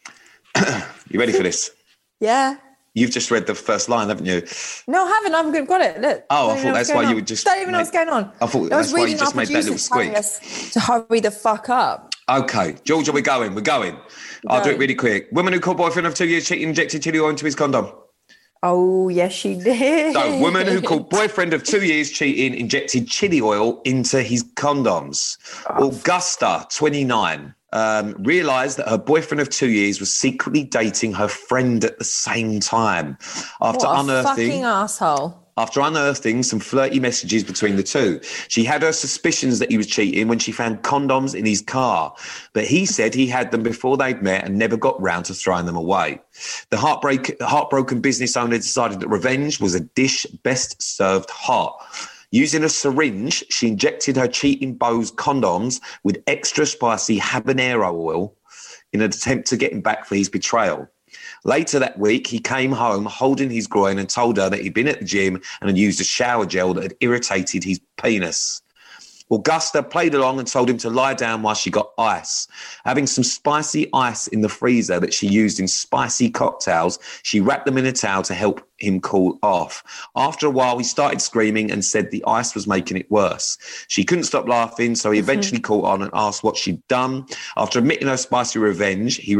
You ready for this? Yeah. You've just read the first line, haven't you? No, I haven't. I've got it. Look. Oh, I thought that's why you would just... Don't even know what's going on. I thought that's why you just made that little squeak. To hurry the fuck up. Okay. Georgia, we're going. I'll do it really quick. Woman who caught boyfriend of 2 years cheating injected chili oil into his condom. Oh, yes, she did. So, woman who called boyfriend of 2 years cheating injected chili oil into his condoms. Augusta, 29, realised that her boyfriend of 2 years was secretly dating her friend at the same time. After fucking asshole. After unearthing some flirty messages between the two, she had her suspicions that he was cheating when she found condoms in his car. But he said he had them before they'd met and never got round to throwing them away. The heartbroken business owner decided that revenge was a dish best served hot. Using a syringe, she injected her cheating beau's condoms with extra spicy habanero oil in an attempt to get him back for his betrayal. Later that week, he came home holding his groin and told her that he'd been at the gym and had used a shower gel that had irritated his penis. Augusta played along and told him to lie down while she got ice. Having some spicy ice in the freezer that she used in spicy cocktails, she wrapped them in a towel to help him cool off. After a while, he started screaming and said the ice was making it worse. She couldn't stop laughing, so he eventually caught on and asked what she'd done. After admitting her spicy revenge, he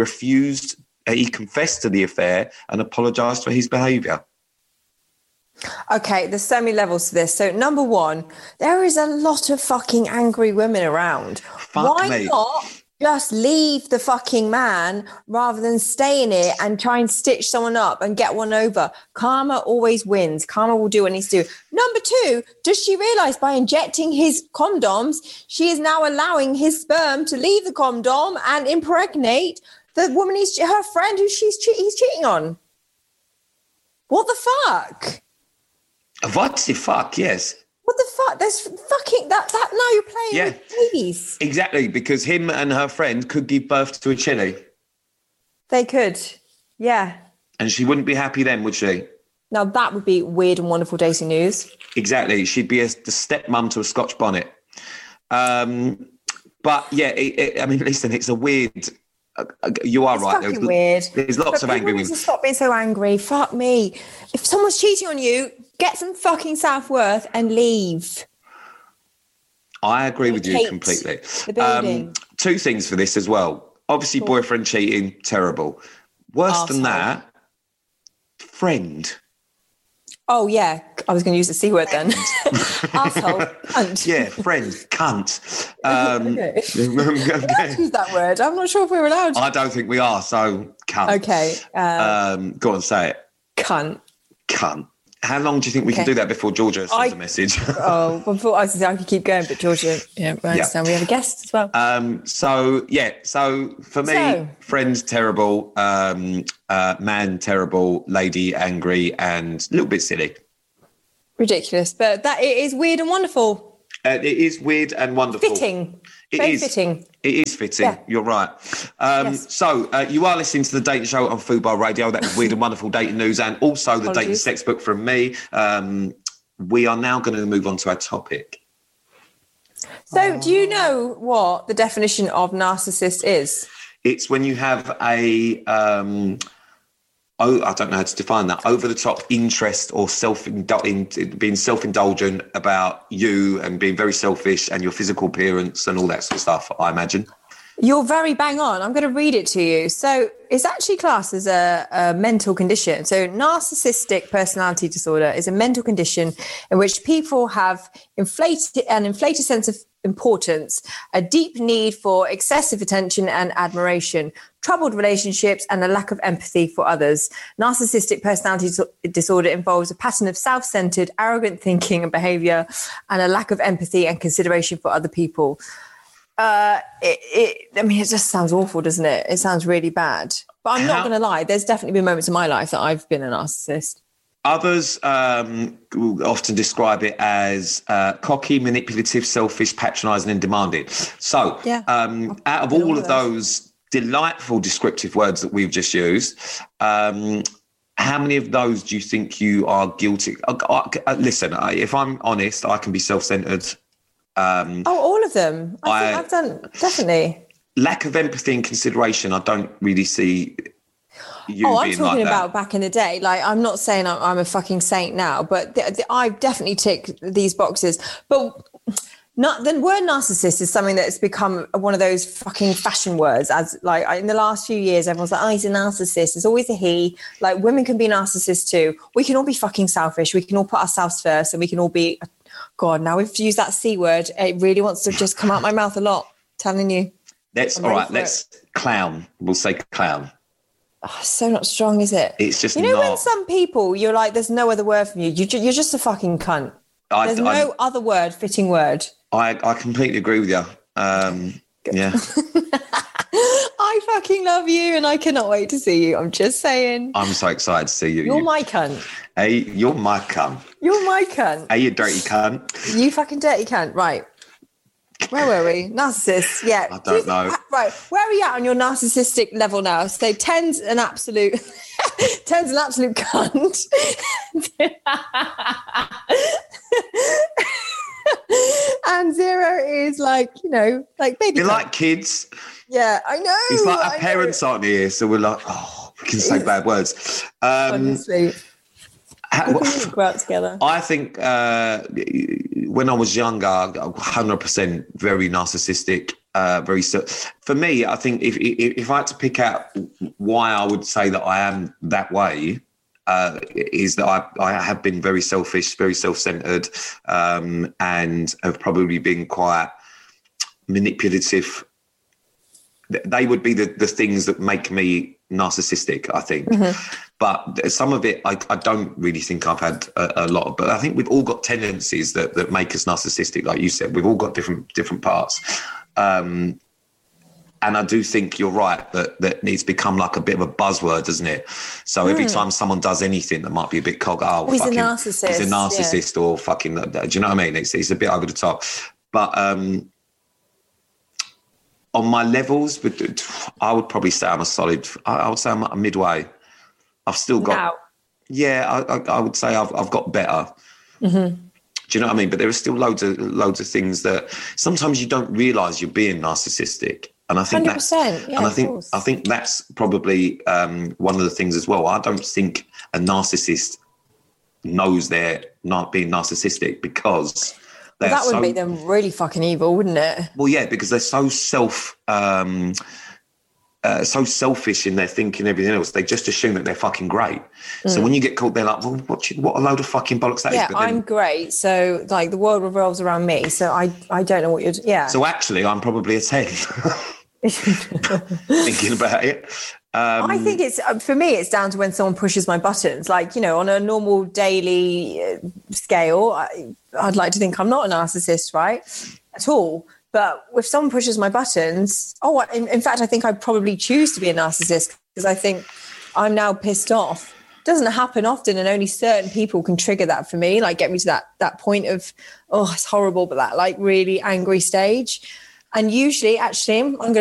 confessed to the affair and apologised for his behaviour. Okay, there's so many levels to this. So, number one, there is a lot of fucking angry women around. Why not just leave the fucking man rather than stay in it and try and stitch someone up and get one over? Karma always wins. Karma will do what it needs to do. Number two, does she realise by injecting his condoms, she is now allowing his sperm to leave the condom and impregnate the woman, her friend, who he's cheating on? What the fuck? What the fuck? Yes. What the fuck? There's fucking that. Now you're playing with babies. Exactly, because him and her friend could give birth to a chili. They could, yeah. And she wouldn't be happy then, would she? Now that would be weird and wonderful dating news. Exactly, she'd be the stepmom to a Scotch bonnet. But yeah, listen, it's a weird. You are right. Fucking weird. There's lots of angry women. Stop being so angry. Fuck me. If someone's cheating on you, Get some fucking self-worth and leave. I agree with you completely. The building. 2 things for this as well. Obviously, boyfriend cheating, terrible. Worse than that, friend. Oh, yeah. I was going to use the C word then. Asshole. Cunt. Yeah, friend. Cunt. Okay. Let's use that word. I'm not sure if we're allowed. I don't think we are, so cunt. Okay. Go on, say it. Cunt. Cunt. How long do you think we can do that before Georgia sends a message? I was I could keep going, but Georgia, I understand we have a guest as well. So for me, friends terrible, man terrible, lady angry, and a little bit silly. Ridiculous, but it is weird and wonderful. It is weird and wonderful. Fitting. Fitting. It is fitting. Yeah. You're right. Yes. So you are listening to The Dating Show on Fubar Radio. That was weird and wonderful dating news, and also the dating sex book from me. We are now going to move on to our topic. So do you know what the definition of narcissist is? It's when you have a... I don't know how to define that. Over the top interest or being self-indulgent about you and being very selfish and your physical appearance and all that sort of stuff, I imagine. You're very bang on. I'm going to read it to you. So it's actually classed as a mental condition. So narcissistic personality disorder is a mental condition in which people have an inflated sense of importance, a deep need for excessive attention and admiration, troubled relationships, and a lack of empathy for others. Narcissistic personality disorder involves a pattern of self-centered, arrogant thinking and behavior, and a lack of empathy and consideration for other people. It just sounds awful, doesn't it? It sounds really bad. But I'm not going to lie. There's definitely been moments in my life that I've been a narcissist. Others often describe it as cocky, manipulative, selfish, patronising and demanding. So out of all of those delightful descriptive words that we've just used, how many of those do you think you are guilty? Listen, if I'm honest, I can be self-centred. All of them. I think I've done, definitely. Lack of empathy and consideration, I don't really see you I'm being talking like about back in the day. Like, I'm not saying I'm a fucking saint now, but I definitely tick these boxes. But the word narcissist is something that's become one of those fucking fashion words. As like in the last few years, everyone's like, oh, he's a narcissist. It's always a he. Like, women can be narcissists too. We can all be fucking selfish. We can all put ourselves first, and we can all be... God, now we've used that C word. It really wants to just come out my mouth a lot. Telling you. Let's clown. We'll say clown. Oh, so not strong, is it? It's just when some people, you're like, there's no other word from you. You're just a fucking cunt. There's no other word, fitting word. I completely agree with you. Yeah. I fucking love you and I cannot wait to see you. I'm just saying. I'm so excited to see you. You're my cunt. Hey, you're my cunt. You're my cunt. Hey, you dirty cunt. You fucking dirty cunt. Right. Where were we? Narcissist. Yeah. I don't know. Right. Where are you at on your narcissistic level now? So 10's an absolute cunt. And 0 is like, like baby. You're like kids. Yeah, I know. It's like our parents aren't here, so we're like, oh, we can say bad words. Honestly. We grow up together. I think when I was younger, 100% very narcissistic. For me, I think if I had to pick out why I would say that I am that way, is that I have been very selfish, very self-centered, and have probably been quite manipulative. They would be the things that make me narcissistic, I think. Mm-hmm. But some of it, I don't really think I've had a lot of. But I think we've all got tendencies that make us narcissistic, like you said. We've all got different parts. And I do think you're right that it's become like a bit of a buzzword, doesn't it? So every time someone does anything that might be a bit he's a narcissist. He's a narcissist, or fucking. Do you know what I mean? It's a bit over the top. But on my levels, I would probably say I'm a solid. I would say I'm a midway. I've still got. Now. Yeah, I would say I've got better. Mm-hmm. Do you know what I mean? But there are still loads of things that sometimes you don't realise you're being narcissistic. And I think 100%, I think that's probably one of the things as well. I don't think a narcissist knows they're not being narcissistic because that would make them really fucking evil, wouldn't it? Well, yeah, because they're so so selfish in their thinking, everything else. They just assume that they're fucking great. So when you get caught, they're like, well, what a load of fucking bollocks that is. Yeah, I'm great. So like the world revolves around me. So I don't know what you're doing. Yeah. So actually, I'm probably a 10. Thinking about it. I think it's, for me, it's down to when someone pushes my buttons. Like, you know, on a normal daily scale, I'd like to think I'm not a narcissist, right? At all. But if someone pushes my buttons, in fact, I think I'd probably choose to be a narcissist because I think I'm now pissed off. It doesn't happen often, and only certain people can trigger that for me, like get me to that point of, oh, it's horrible, but that like really angry stage. And usually, actually, I'm going